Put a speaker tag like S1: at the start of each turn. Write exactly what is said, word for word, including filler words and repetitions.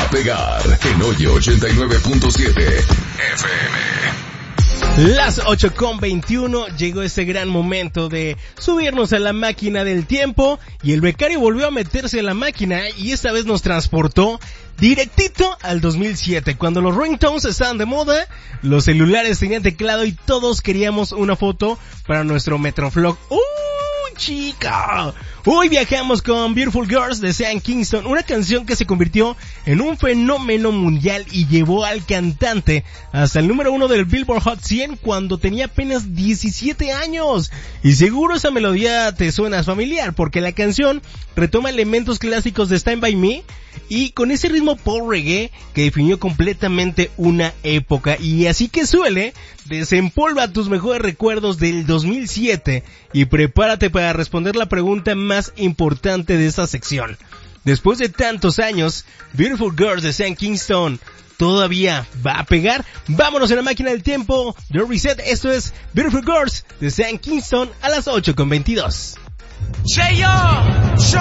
S1: a pegar en Hoyo ochenta y nueve punto siete F M.
S2: Las ocho con veintiuno, llegó ese gran momento de subirnos a la máquina del tiempo y el becario volvió a meterse a la máquina y esta vez nos transportó directito al dos mil siete, cuando los ringtones estaban de moda, los celulares tenían teclado y todos queríamos una foto para nuestro Metroflog. ¡Uh, chica! Hoy viajamos con Beautiful Girls de Sean Kingston, una canción que se convirtió en un fenómeno mundial y llevó al cantante hasta el número uno del Billboard Hot cien cuando tenía apenas diecisiete años. Y seguro esa melodía te suena familiar, porque la canción retoma elementos clásicos de Stand By Me y con ese ritmo pop reggae que definió completamente una época. Y así que suele, desempolva tus mejores recuerdos del dos mil siete y prepárate para responder la pregunta más importante de esta sección. Después de tantos años, Beautiful Girls de Sean Kingston ¿todavía va a pegar? Vámonos en la máquina del tiempo de Reset. Esto es Beautiful Girls de Sean Kingston a las ocho con veintidós.